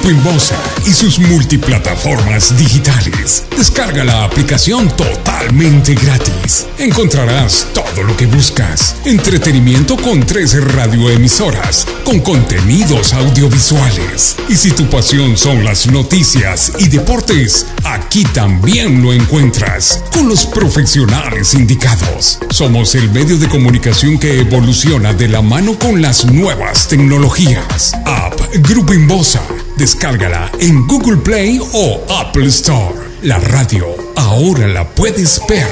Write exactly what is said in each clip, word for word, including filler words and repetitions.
Grupo Inbosa y sus multiplataformas digitales. Descarga la aplicación totalmente gratis. Encontrarás todo lo que buscas. Entretenimiento con tres radioemisoras, con contenidos audiovisuales. Y si tu pasión son las noticias y deportes, aquí también lo encuentras, con los profesionales indicados. Somos el medio de comunicación que evoluciona de la mano con las nuevas tecnologías. App Grupo Inbosa. Descárgala en Google Play o Apple Store. La radio ahora la puedes ver.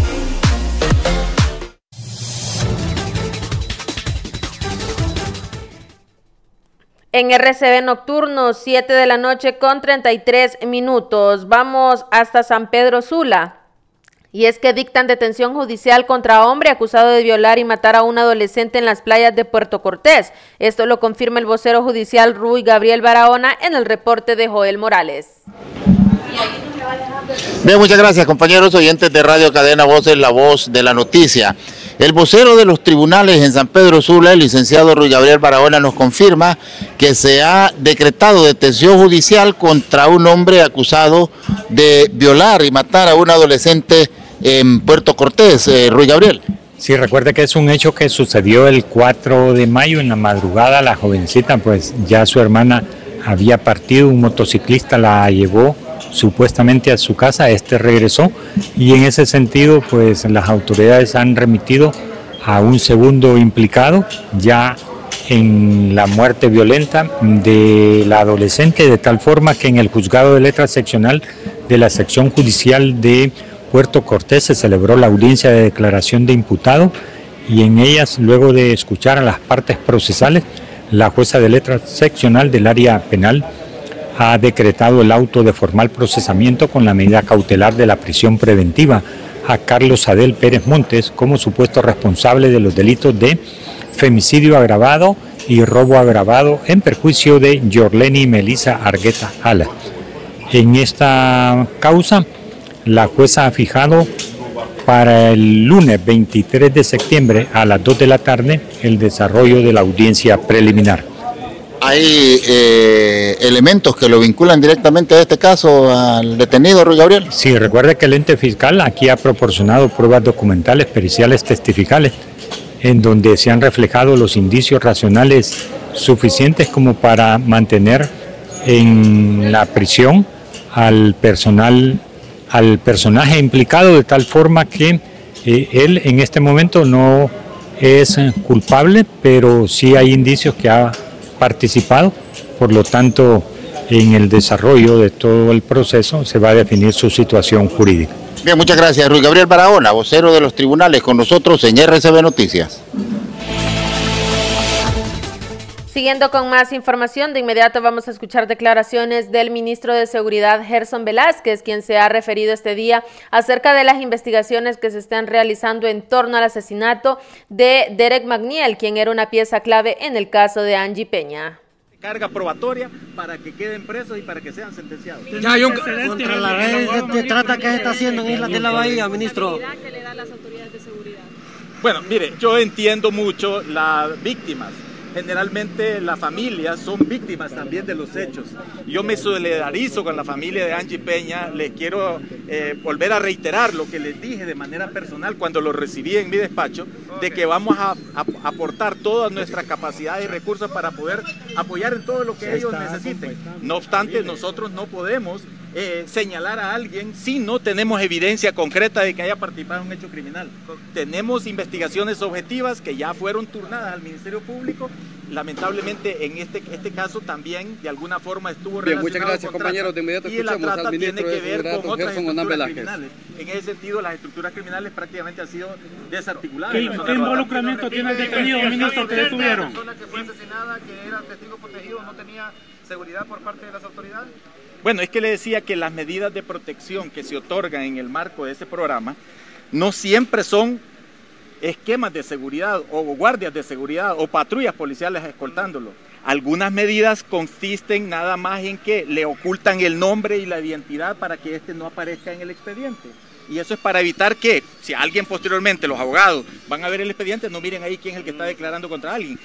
En R C B Nocturno, siete de la noche con treinta y tres minutos. Vamos hasta San Pedro Sula. Y es que dictan detención judicial contra hombre acusado de violar y matar a un adolescente en las playas de Puerto Cortés. Esto lo confirma el vocero judicial Rui Gabriel Barahona en el reporte de Joel Morales. Bien, muchas gracias, compañeros oyentes de Radio Cadena Voces, la voz de la noticia. El vocero de los tribunales en San Pedro Sula, el licenciado Rui Gabriel Barahona, nos confirma que se ha decretado detención judicial contra un hombre acusado de violar y matar a un adolescente en Puerto Cortés. eh, Rui Gabriel. Sí, recuerde que es un hecho que sucedió el cuatro de mayo en la madrugada. La jovencita, pues ya su hermana había partido, un motociclista la llevó supuestamente a su casa, este regresó y en ese sentido pues las autoridades han remitido a un segundo implicado ya en la muerte violenta de la adolescente, de tal forma que en el juzgado de letra seccional de la sección judicial de Puerto Cortés se celebró la audiencia de declaración de imputado y en ellas, luego de escuchar a las partes procesales, la jueza de letra seccional del área penal ha decretado el auto de formal procesamiento con la medida cautelar de la prisión preventiva a Carlos Adel Pérez Montes como supuesto responsable de los delitos de femicidio agravado y robo agravado en perjuicio de Yorleni Melisa Argueta Ala. En esta causa, la jueza ha fijado para el lunes veintitrés de septiembre a las dos de la tarde el desarrollo de la audiencia preliminar. ¿Hay eh, elementos que lo vinculan directamente a este caso al detenido, Rui Gabriel? Sí, recuerde que el ente fiscal aquí ha proporcionado pruebas documentales, periciales, testificales, en donde se han reflejado los indicios racionales suficientes como para mantener en la prisión al personal, al personaje implicado, de tal forma que eh, él en este momento no es culpable, pero sí hay indicios que ha participado, por lo tanto en el desarrollo de todo el proceso se va a definir su situación jurídica. Bien, muchas gracias. Rui Gabriel Barahona, vocero de los tribunales, con nosotros en R C B Noticias. Siguiendo con más información, de inmediato vamos a escuchar declaraciones del ministro de Seguridad, Gerson Velázquez, quien se ha referido este día acerca de las investigaciones que se están realizando en torno al asesinato de Derek McNeil, quien era una pieza clave en el caso de Angie Peña. Carga probatoria para que queden presos y para que sean sentenciados. Ya hay un contra la red de trata que se está haciendo en Islas de la Bahía, ministro. ¿Qué le da a las autoridades de seguridad? Bueno, mire, yo entiendo mucho las víctimas. Generalmente las familias son víctimas también de los hechos. Yo me solidarizo con la familia de Angie Peña. Les quiero eh, volver a reiterar lo que les dije de manera personal cuando lo recibí en mi despacho, de que vamos a, a aportar todas nuestras capacidades y recursos para poder apoyar en todo lo que ellos necesiten. No obstante, nosotros no podemos eh, señalar a alguien si no tenemos evidencia concreta de que haya participado en un hecho criminal. Tenemos investigaciones objetivas que ya fueron turnadas al Ministerio Público. Lamentablemente en este, este caso también de alguna forma estuvo relacionado. Bien, muchas gracias, con compañeros. De inmediato escuchamos al ministro tiene que de ver Seguridad, con otras Gerson estructuras criminales. En ese sentido, las estructuras criminales prácticamente han sido desarticuladas. ¿Qué, ¿qué involucramiento tiene el detenido, ministro, que detuvieron? La persona que fue asesinada, que era testigo protegido, no tenía seguridad por parte de las autoridades. Bueno, es que le decía que las medidas de protección que se otorgan en el marco de ese programa no siempre son esquemas de seguridad o guardias de seguridad o patrullas policiales escoltándolo. Algunas medidas consisten nada más en que le ocultan el nombre y la identidad para que éste no aparezca en el expediente. Y eso es para evitar que, si alguien posteriormente, los abogados, van a ver el expediente, no miren ahí quién es el que está declarando contra alguien.